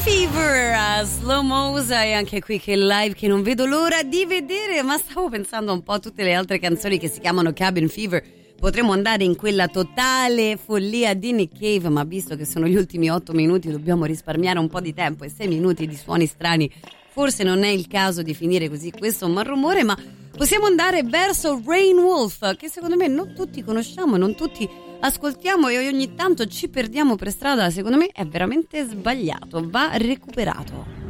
Fever, Slow Mosa, e anche qui che live che non vedo l'ora di vedere, ma stavo pensando un po' a tutte le altre canzoni che si chiamano Cabin Fever. Potremmo andare in quella totale follia di Nick Cave, ma visto che sono gli ultimi 8 minuti dobbiamo risparmiare un po' di tempo e 6 minuti di suoni strani, forse non è il caso di finire così questo malrumore, ma possiamo andare verso Rain Wolf, che secondo me non tutti conosciamo, non tutti ascoltiamo e ogni tanto ci perdiamo per strada. Secondo me è veramente sbagliato, va recuperato.